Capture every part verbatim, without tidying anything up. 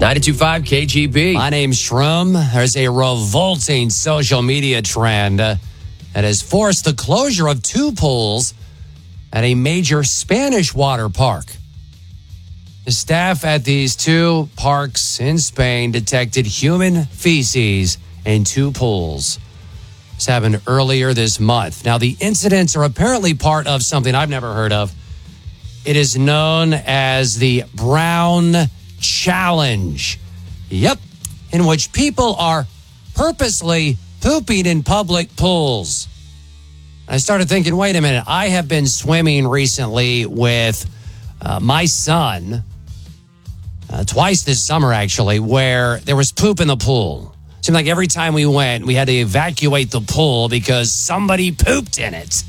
ninety-two point five K G B. My name's Shroom. There's a revolting social media trend uh, that has forced the closure of two pools at a major Spanish water park. The staff at these two parks in Spain detected human feces in two pools. This happened earlier this month. Now, the incidents are apparently part of something I've never heard of. It is known as the Brown Challenge. Yep, in which people are purposely pooping in public pools. I started thinking, wait a minute, I have been swimming recently with uh, my son, uh, twice this summer actually, where there was poop in the pool. Seemed like every time we went, we had to evacuate the pool because somebody pooped in it.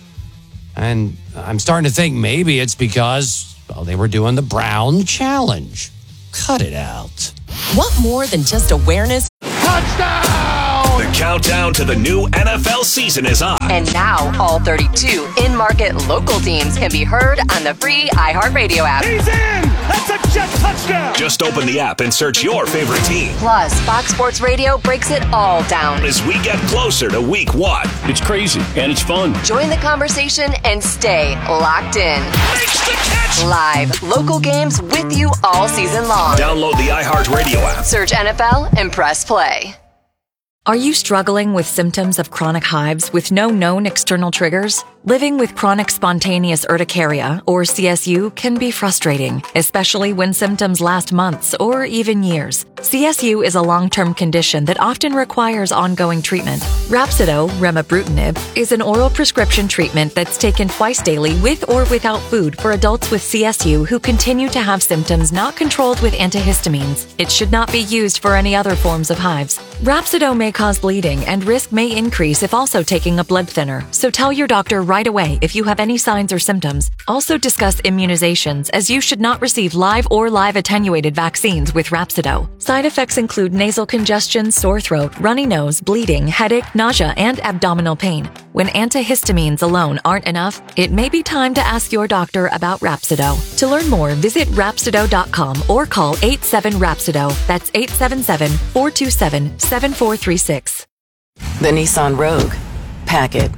And I'm starting to think maybe it's because, well, they were doing the Brown Challenge. Cut it out. Want more than just awareness? Touchdown! The countdown to the new N F L season is on. And now all thirty-two in-market local teams can be heard on the free iHeartRadio app. He's in! That's a jet touchdown! Just open the app and search your favorite team. Plus, Fox Sports Radio breaks it all down as we get closer to week one. It's crazy and it's fun. Join the conversation and stay locked in. Makes the catch! Live, local games with you all season long. Download the iHeartRadio app. Search N F L and press play. Are you struggling with symptoms of chronic hives with no known external triggers? Living with chronic spontaneous urticaria, or C S U, can be frustrating, especially when symptoms last months or even years. C S U is a long-term condition that often requires ongoing treatment. Rhapsido, remibrutinib, is an oral prescription treatment that's taken twice daily with or without food for adults with C S U who continue to have symptoms not controlled with antihistamines. It should not be used for any other forms of hives. Rhapsido may cause bleeding and risk may increase if also taking a blood thinner, so tell your doctor right away if you have any signs or symptoms. Also discuss immunizations, as you should not receive live or live attenuated vaccines with Rhapsido. Side effects include nasal congestion, sore throat, runny nose, bleeding, headache, nausea, and abdominal pain. When antihistamines alone aren't enough, it may be time to ask your doctor about Rhapsido. To learn more, visit Rhapsido dot com or call eight seven Rhapsido. That's eight seven seven, four two seven, seven four three six. The Nissan Rogue. Pack it.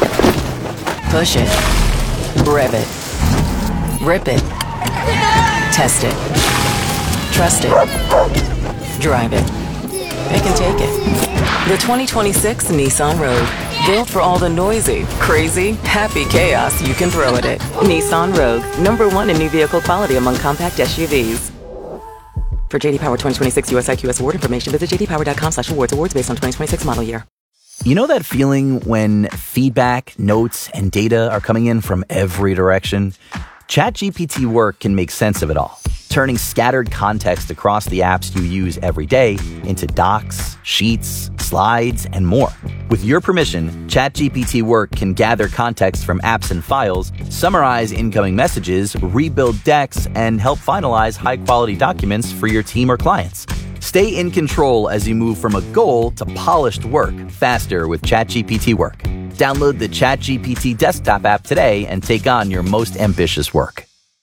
Push it. Rev it. Rip it. Test it. Trust it. Drive it. Pick and take it. The twenty twenty-six Nissan Rogue. Built for all the noisy, crazy, happy chaos you can throw at it. Nissan Rogue. Number one in new vehicle quality among compact S U Vs. For J D Power twenty twenty-six U S I Q S award information, visit j d power dot com slash awards. Awards based on twenty twenty-six model year. You know that feeling when feedback, notes, and data are coming in from every direction? ChatGPT Work can make sense of it all, turning scattered context across the apps you use every day into docs, sheets, slides, and more. With your permission, ChatGPT Work can gather context from apps and files, summarize incoming messages, rebuild decks, and help finalize high-quality documents for your team or clients. Stay in control as you move from a goal to polished work faster with ChatGPT Work. Download the ChatGPT desktop app today and take on your most ambitious work.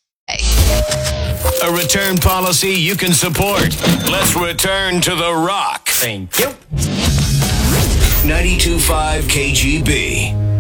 A return policy you can support. Let's return to The Rock. Thank you. ninety-two point five K G B.